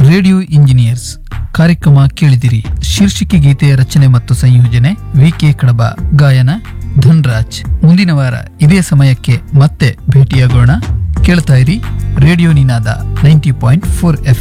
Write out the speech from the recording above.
Radio engineers ಕಾರ್ಯಕ್ರಮ ಕೇಳಿದಿರಿ. ಶೀರ್ಷಿಕೆ ಗೀತೆಯ ರಚನೆ ಮತ್ತು ಸಂಯೋಜನೆ ವಿಕೆ ಕಡಬ, ಗಾಯನ ಧನ್ರಾಜ್. ಮುಂದಿನ ವಾರ ಇದೇ ಸಮಯಕ್ಕೆ ಮತ್ತೆ ಭೇಟಿಯಾಗೋಣ. ಕೇಳ್ತಾ ಇರಿ ರೇಡಿಯೋ ನಿನಾದ 90.4 FM.